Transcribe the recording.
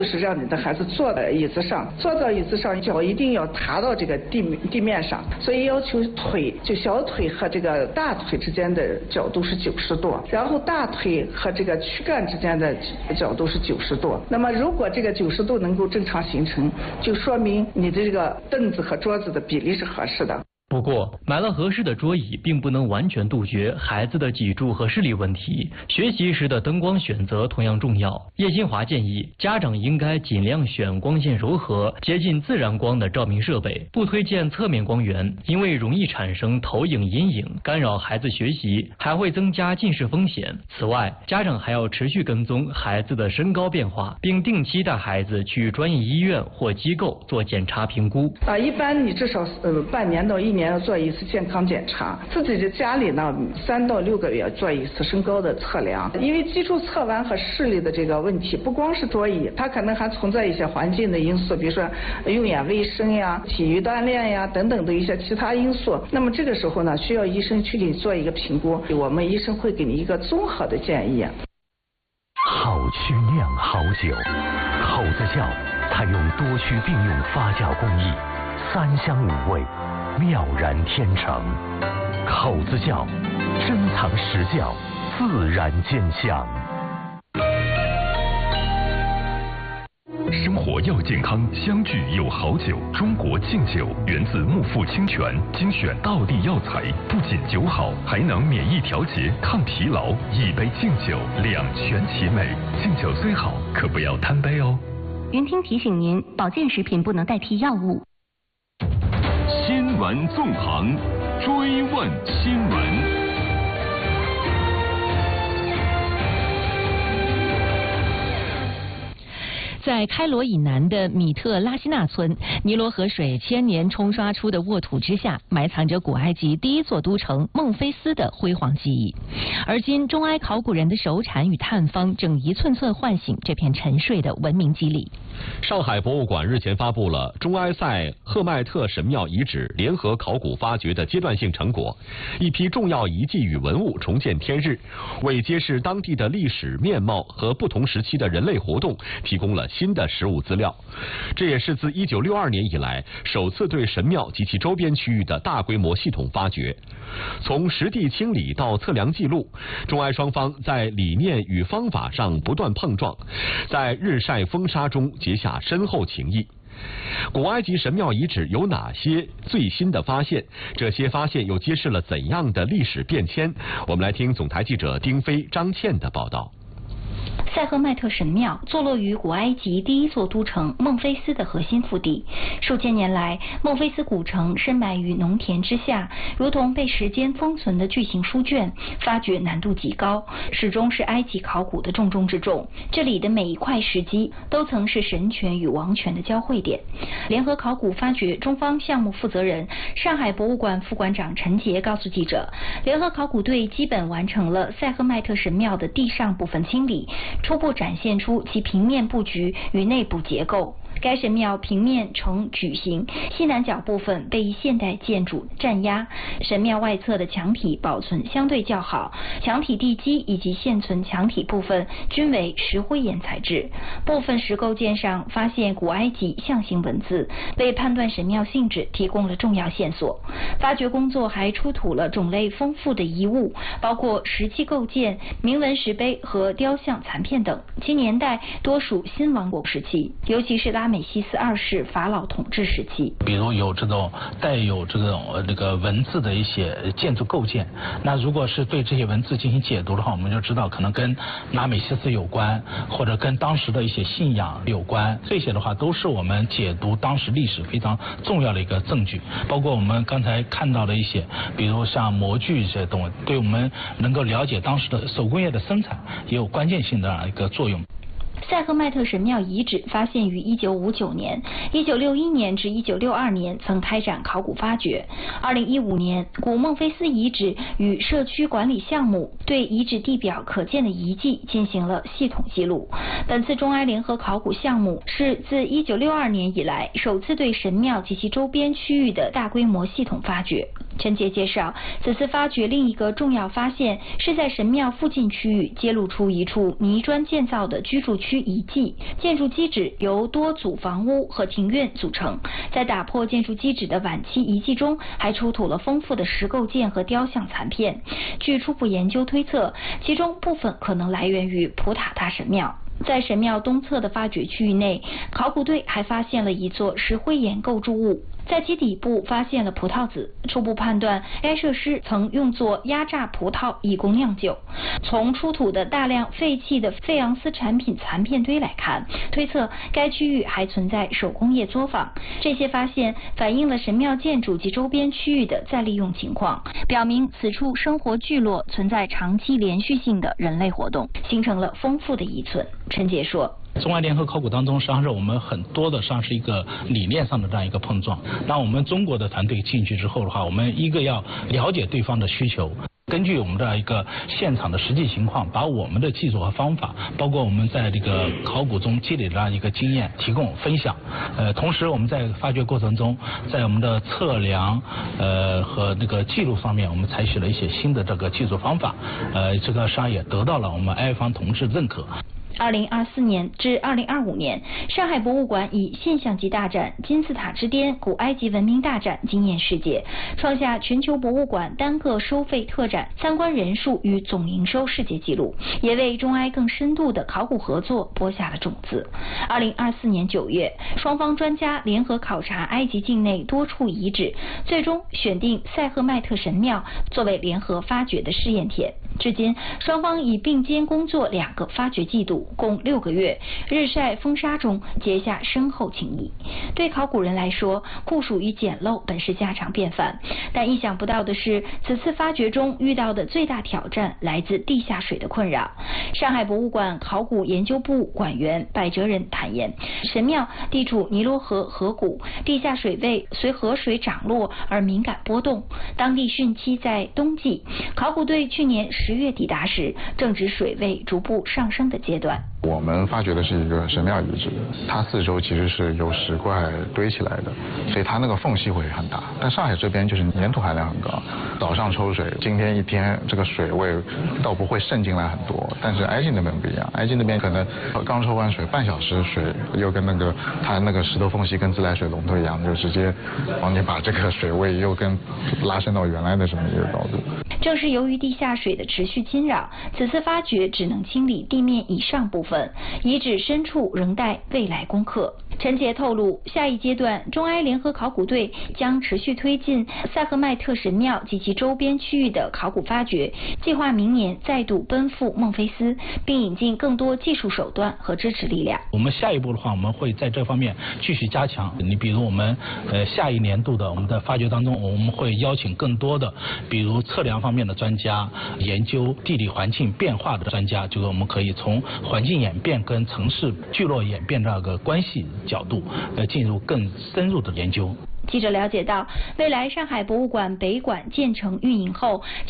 就是让你的孩子坐在椅子上，坐到椅子上，脚一定要踏到这个地面上，所以要求腿就小腿和这个大腿之间的角度是90度，然后大腿和这个躯干之间的角度是90度。那么如果这个90度能够正常形成，就说明你的这个凳子和桌子的比例是合适的。 不过，买了合适的桌椅，并不能完全杜绝孩子的脊柱和视力问题。学习时的灯光选择同样重要。叶新华建议，家长应该尽量选光线柔和、接近自然光的照明设备，不推荐侧面光源，因为容易产生投影阴影，干扰孩子学习，还会增加近视风险。此外，家长还要持续跟踪孩子的身高变化，并定期带孩子去专业医院或机构做检查评估。 一般你至少半年到1年要做一次健康检查，自己的家里呢3到6个月做一次身高的测量。因为基础侧弯和视力的这个问题，不光是桌椅，它可能还存在一些环境的因素，比如说用眼卫生呀、体育锻炼呀等等的一些其他因素。那么这个时候呢，需要医生去给你做一个评估，我们医生会给你一个综合的建议。 好曲酿好酒，口子窖采用多区并用发酵工艺，3香5味，妙然天成。口子窖，珍藏实窖，自然兼香。 生活要健康，相聚有好酒。中国敬酒源自木富清泉，精选道地药材，不仅酒好，还能免疫调节、抗疲劳。一杯敬酒，两全其美。敬酒虽好，可不要贪杯哦。 云听提醒您，保健食品不能代替药物。 新闻纵横，追问新闻。 在开罗以南的米特拉西纳村，尼罗河水千年冲刷出的沃土之下，埋藏着古埃及第一座都城孟菲斯的辉煌记忆。而今，中埃考古人的手产与探方正一寸寸唤醒这片沉睡的文明肌理。 上海博物馆日前发布了中埃塞赫迈特神庙遗址联合考古发掘的阶段性成果，一批重要遗迹与文物重见天日，为揭示当地的历史面貌和不同时期的人类活动提供了新的实物资料。这也是自1962年以来首次对神庙及其周边区域的大规模系统发掘。从实地清理到测量记录，中埃双方在理念与方法上不断碰撞，在日晒风沙中结下深厚情谊。古埃及神庙遗址有哪些最新的发现？这些发现又揭示了怎样的历史变迁？我们来听总台记者丁飞、张倩的报道。 塞赫迈特神庙坐落于古埃及第一座都城孟菲斯的核心腹地。数千年来，孟菲斯古城深埋于农田之下，如同被时间封存的巨型书卷，发掘难度极高，始终是埃及考古的重中之重。这里的每一块石基都曾是神权与王权的交汇点。联合考古发掘中方项目负责人、上海博物馆副馆长陈杰告诉记者，联合考古队基本完成了塞赫迈特神庙的地上部分清理，初步展现出其平面布局与内部结构。该神庙平面呈矩形，西南角部分被一现代建筑占压。神庙外侧的墙体保存相对较好，墙体地基以及现存墙体部分均为石灰岩材质。部分石构件上发现古埃及象形文字，为判断神庙性质提供了重要线索。发掘工作还出土了种类丰富的遗物，包括石器构件、铭文石碑和雕像残片等，其年代多属新王国时期，尤其是拉美西斯2世法老统治时期。 比如有这种带有这个文字的一些建筑构件，那如果是对这些文字进行解读的话，我们就知道可能跟拉美西斯有关，或者跟当时的一些信仰有关。这些的话都是我们解读当时历史非常重要的一个证据。包括我们刚才看到的一些，比如像模具这些东西，对我们能够了解当时的手工业的生产也有关键性的一个作用。 塞赫迈特神庙遗址发现于1959年，1961年至1962年曾开展考古发掘。2015年，古孟菲斯遗址与社区管理项目对遗址地表可见的遗迹进行了系统记录。本次中埃联合考古项目是自1962年以来首次对神庙及其周边区域的大规模系统发掘。 陈杰介绍，此次发掘另一个重要发现是在神庙附近区域揭露出一处泥砖建造的居住区遗迹，建筑基址由多组房屋和庭院组成。在打破建筑基址的晚期遗迹中，还出土了丰富的石构件和雕像残片。据初步研究推测，其中部分可能来源于普塔塔神庙。在神庙东侧的发掘区域内，考古队还发现了一座石灰岩构筑物，在其底部发现了葡萄籽，初步判断该设施曾用作压榨葡萄以供酿酒。从出土的大量废弃的费昂斯产品残片堆来看，推测该区域还存在手工业作坊。这些发现反映了神庙建筑及周边区域的再利用情况，表明此处生活聚落存在长期连续性的人类活动，形成了丰富的遗存。陈杰说， 中外联合考古当中，实际上是我们很多的上是一个理念上的这样一个碰撞。那我们中国的团队进去之后的话，我们一个要了解对方的需求，根据我们的一个现场的实际情况，把我们的技术和方法，包括我们在这个考古中积累的一个经验提供分享。同时我们在发掘过程中，在我们的测量和这个记录方面，我们采取了一些新的这个技术方法。这个实际上也得到了我们埃方同志认可。 2024年至2025年，上海博物馆以现象级大展《金字塔之巅：古埃及文明大展》惊艳世界，创下全球博物馆单个收费特展参观人数与总营收世界纪录，也为中埃更深度的考古合作播下了种子。2024年9月，双方专家联合考察埃及境内多处遗址，最终选定塞赫迈特神庙作为联合发掘的试验田。至今，双方已并肩工作2个发掘季度，共6个月，日晒风沙中结下深厚情谊。对考古人来说，酷暑与简陋本是家常便饭，但意想不到的是，此次发掘中遇到的最大挑战来自地下水的困扰。上海博物馆考古研究部馆员柏哲仁坦言，神庙地处尼罗河河谷，地下水位随河水涨落而敏感波动，当地汛期在冬季。考古队去年10月抵达时，正值水位逐步上升的阶段。 我们发掘的是一个神庙遗址，它四周其实是由石块堆起来的，所以它那个缝隙会很大。但上海这边就是粘土含量很高，早上抽水，今天一天这个水位倒不会渗进来很多。但是埃及那边不一样，埃及那边可能刚抽完水半小时，水又跟它那个石头缝隙跟自来水龙头一样，就直接帮你把这个水位又跟拉伸到原来的这么一个高度。 正是由于地下水的持续侵扰，此次发掘只能清理地面以上部分，遗址深处仍待未来攻克。陈杰透露，下一阶段中埃联合考古队将持续推进塞赫迈特神庙及其周边区域的考古发掘，计划明年再度奔赴孟菲斯，并引进更多技术手段和支持力量。 我们下一步的话，我们会在这方面继续加强。你比如我们下一年度的我们的发掘当中，我们会邀请更多的，比如测量方面的专家，研究地理环境变化的专家，就是我们可以从环境演变跟城市聚落演变这个关系角度进入更深入的研究。 记者了解到，未来上海博物馆北馆建成运营后，